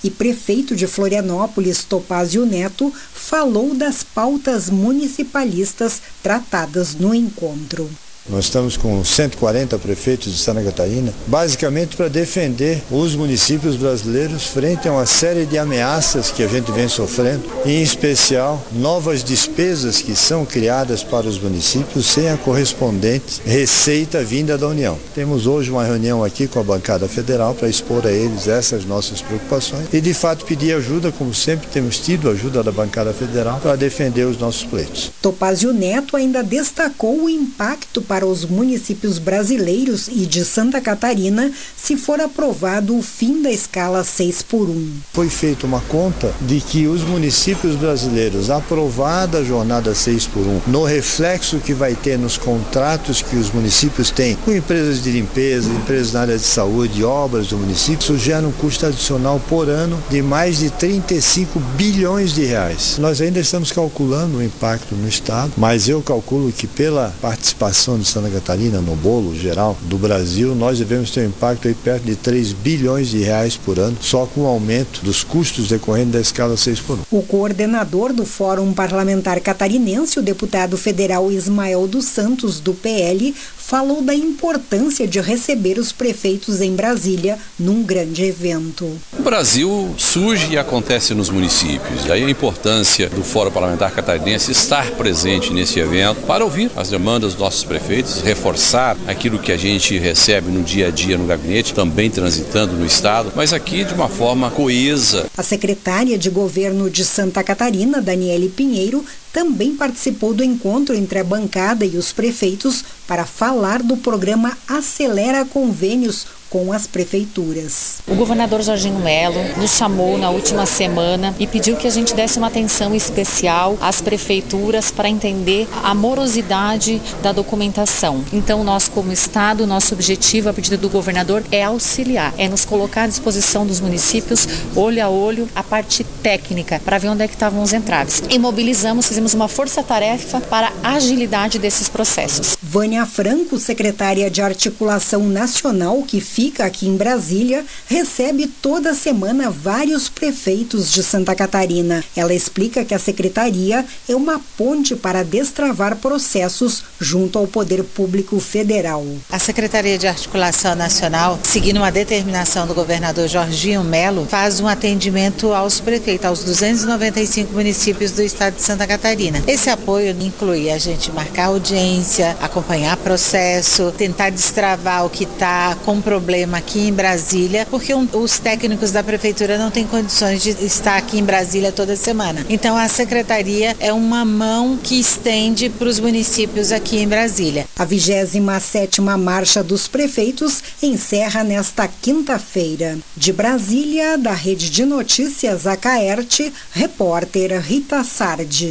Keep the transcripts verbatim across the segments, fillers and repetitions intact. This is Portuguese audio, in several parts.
e prefeito de Florianópolis, Topázio Neto, falou das pautas municipalistas tratadas no encontro. Nós estamos com cento e quarenta prefeitos de Santa Catarina, basicamente para defender os municípios brasileiros frente a uma série de ameaças que a gente vem sofrendo, em especial novas despesas que são criadas para os municípios sem a correspondente receita vinda da União. Temos hoje uma reunião aqui com a bancada federal para expor a eles essas nossas preocupações e, de fato, pedir ajuda, como sempre temos tido ajuda da bancada federal, para defender os nossos pleitos. Topázio Neto ainda destacou o impacto para para os municípios brasileiros e de Santa Catarina se for aprovado o fim da escala seis por um. Foi feita uma conta de que os municípios brasileiros, aprovada a jornada seis por um, no reflexo que vai ter nos contratos que os municípios têm com empresas de limpeza, empresas na área de saúde, obras do município, isso gera um custo adicional por ano de mais de trinta e cinco bilhões de reais. Nós ainda estamos calculando o impacto no estado, mas eu calculo que pela participação de Santa Catarina no bolo geral do Brasil, nós devemos ter um impacto aí perto de três bilhões de reais por ano, só com o aumento dos custos decorrentes da escala seis por um. O coordenador do Fórum Parlamentar Catarinense, o deputado federal Ismael dos Santos, do P L, falou da importância de receber os prefeitos em Brasília num grande evento. O Brasil surge e acontece nos municípios, e aí a importância do Fórum Parlamentar Catarinense estar presente nesse evento para ouvir as demandas dos nossos prefeitos, reforçar aquilo que a gente recebe no dia a dia no gabinete, também transitando no estado, mas aqui de uma forma coesa. A secretária de Governo de Santa Catarina, Daniele Pinheiro, também participou do encontro entre a bancada e os prefeitos para falar do programa Acelera Convênios com as prefeituras. O governador Jorginho Melo nos chamou na última semana e pediu que a gente desse uma atenção especial às prefeituras para entender a morosidade da documentação. Então, nós como Estado, nosso objetivo, a pedido do governador, é auxiliar, é nos colocar à disposição dos municípios, olho a olho, a parte técnica, para ver onde é que estavam os entraves. E mobilizamos, fizemos uma força-tarefa para a agilidade desses processos. Vânia Franco, secretária de Articulação Nacional, que fica aqui em Brasília, recebe toda semana vários prefeitos de Santa Catarina. Ela explica que a secretaria é uma ponte para destravar processos junto ao Poder Público Federal. A Secretaria de Articulação Nacional, seguindo uma determinação do governador Jorginho Melo, faz um atendimento aos prefeitos, aos duzentos e noventa e cinco municípios do estado de Santa Catarina. Esse apoio inclui a gente marcar audiência, acompanhar processo, tentar destravar o que está com problema aqui em Brasília, porque um, os técnicos da prefeitura não têm condições de estar aqui em Brasília toda semana. Então a secretaria é uma mão que estende para os municípios aqui em Brasília. A vigésima sétima Marcha dos Prefeitos encerra nesta quinta-feira. De Brasília, da Rede de Notícias Acaerte, repórter Rita Sardi.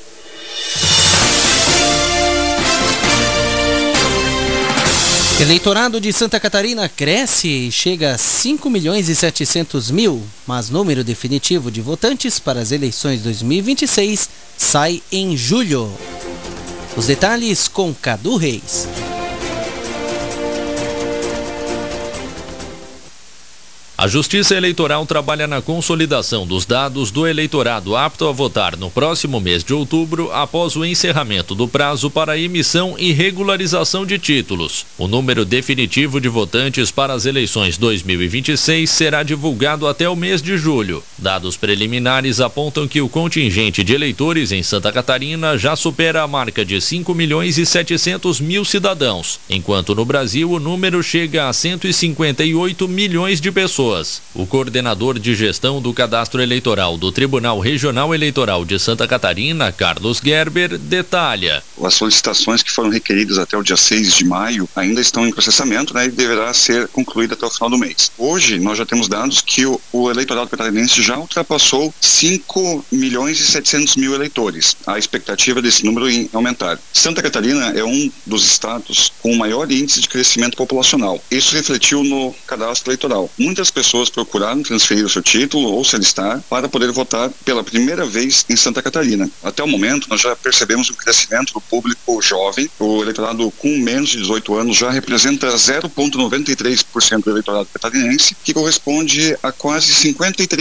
Eleitorado de Santa Catarina cresce e chega a cinco milhões e setecentos mil, mas número definitivo de votantes para as eleições dois mil e vinte e seis sai em julho. Os detalhes com Cadu Reis. A Justiça Eleitoral trabalha na consolidação dos dados do eleitorado apto a votar no próximo mês de outubro, após o encerramento do prazo para emissão e regularização de títulos. O número definitivo de votantes para as eleições dois mil e vinte e seis será divulgado até o mês de julho. Dados preliminares apontam que o contingente de eleitores em Santa Catarina já supera a marca de cinco milhões e setecentos mil cidadãos, enquanto no Brasil o número chega a cento e cinquenta e oito milhões de pessoas. O coordenador de gestão do cadastro eleitoral do Tribunal Regional Eleitoral de Santa Catarina, Carlos Gerber, detalha. As solicitações que foram requeridas até o dia seis de maio ainda estão em processamento, né, e deverá ser concluída até o final do mês. Hoje nós já temos dados que o, o eleitorado catarinense já ultrapassou cinco milhões e setecentos mil eleitores. A expectativa desse número em aumentar. Santa Catarina é um dos estados com o maior índice de crescimento populacional. Isso refletiu no cadastro eleitoral. Muitas pessoas procuraram transferir o seu título ou se alistar para poder votar pela primeira vez em Santa Catarina. Até o momento, nós já percebemos um crescimento do público jovem. O eleitorado com menos de dezoito anos já representa zero vírgula noventa e três por cento do eleitorado catarinense, que corresponde a quase cinquenta e três